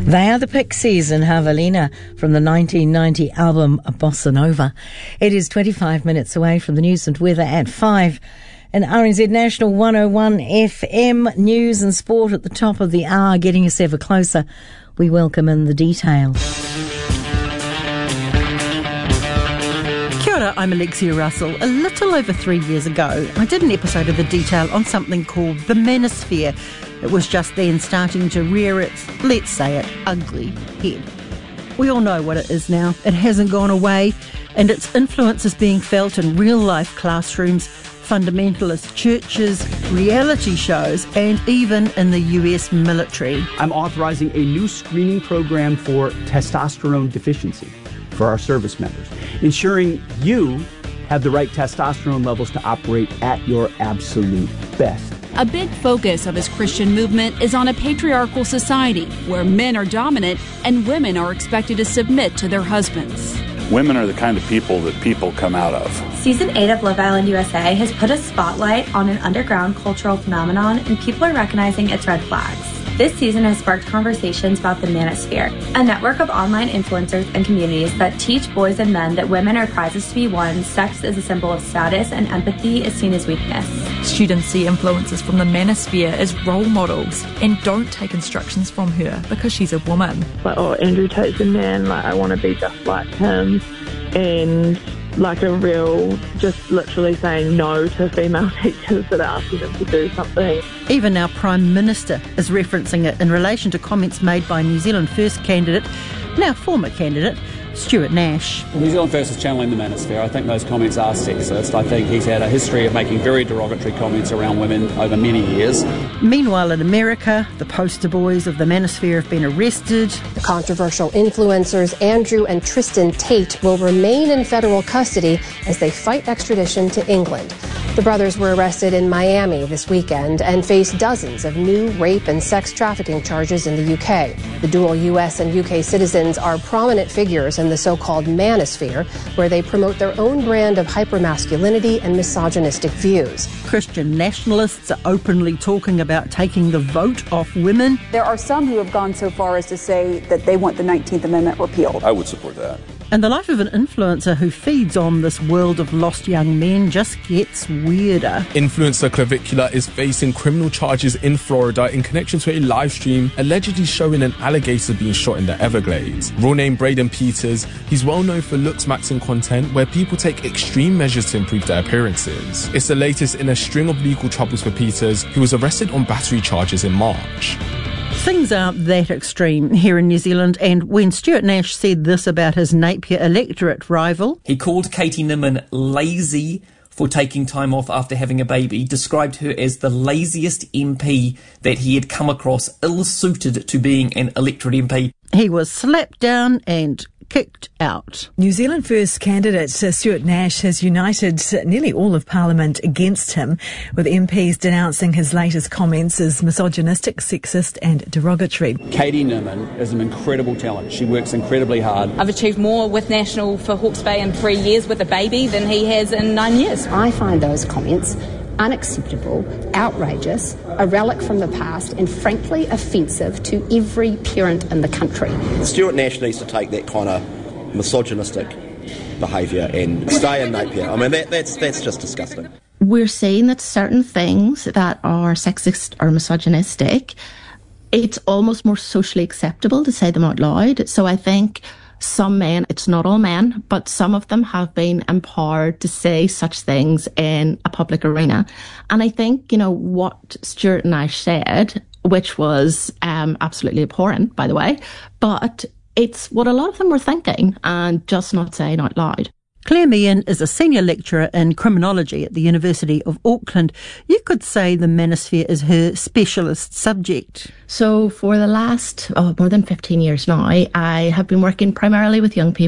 They are the Pixies and Javelina from the 1990 album Bossa Nova. It is 25 minutes away from the news and weather at 5. And RNZ National 101 FM news and sport at the top of the hour, getting us ever closer. We welcome in the detail. Kia ora, I'm Alexia Russell. A little over 3 years ago, I did an episode of The Detail on something called the Manosphere. It was just then starting to rear its, let's say it, ugly head. We all know what it is now. It hasn't gone away, and its influence is being felt in real-life classrooms, fundamentalist churches, reality shows, and even in the US military. I'm authorizing a new screening program for testosterone deficiency for our service members, ensuring you have the right testosterone levels to operate at your absolute best. A big focus of his Christian movement is on a patriarchal society where men are dominant and women are expected to submit to their husbands. Women are the kind of people that people come out of. Season 8 of Love Island USA has put a spotlight on an underground cultural phenomenon, and people are recognizing its red flags. This season has sparked conversations about the Manosphere, a network of online influencers and communities that teach boys and men that women are prizes to be won, sex is a symbol of status, and empathy is seen as weakness. Students see influencers from the Manosphere as role models and don't take instructions from her because she's a woman. Like, oh, Andrew Tate's a man, like, I want to be just like him, and like a real, just literally saying no to female teachers that are asking them to do something. Even our Prime Minister is referencing it in relation to comments made by New Zealand First candidate, now former candidate, Stuart Nash. New Zealand First is channeling the Manosphere. I think those comments are sexist. I think he's had a history of making very derogatory comments around women over many years. Meanwhile, in America, the poster boys of the Manosphere have been arrested. The controversial influencers Andrew and Tristan Tate will remain in federal custody as they fight extradition to England. The brothers were arrested in Miami this weekend and face dozens of new rape and sex trafficking charges in the UK. The dual US and UK citizens are prominent figures in the so-called Manosphere, where they promote their own brand of hypermasculinity and misogynistic views. Christian nationalists are openly talking about taking the vote off women. There are some who have gone so far as to say that they want the 19th Amendment repealed. I would support that. And the life of an influencer who feeds on this world of lost young men just gets weirder. Influencer Clavicula is facing criminal charges in Florida in connection to a live stream allegedly showing an alligator being shot in the Everglades. Real name Braden Peters, he's well known for looks maxing content where people take extreme measures to improve their appearances. It's the latest in a string of legal troubles for Peters, who was arrested on battery charges in March. Things aren't that extreme here in New Zealand, and when Stuart Nash said this about his Napier electorate rival... He called Katie Nimmin lazy for taking time off after having a baby, described her as the laziest MP that he had come across, ill-suited to being an electorate MP. He was slapped down and kicked out. New Zealand First candidate Stuart Nash has united nearly all of Parliament against him, with MPs denouncing his latest comments as misogynistic, sexist and derogatory. Katie Nimmin is an incredible talent. She works incredibly hard. I've achieved more with National for Hawke's Bay in 3 years with a baby than he has in 9 years. I find those comments unacceptable, outrageous, a relic from the past, and frankly offensive to every parent in the country. Stuart Nash needs to take that kind of misogynistic behaviour and stay in Napier. I mean, that's just disgusting. We're saying that certain things that are sexist or misogynistic, it's almost more socially acceptable to say them out loud. So I think some men, it's not all men, but some of them have been empowered to say such things in a public arena. And I think, what Stuart Nash said, which was absolutely abhorrent, by the way, but it's what a lot of them were thinking and just not saying out loud. Claire Meehan is a senior lecturer in criminology at the University of Auckland. You could say the Manosphere is her specialist subject. So for the last more than 15 years now, I have been working primarily with young people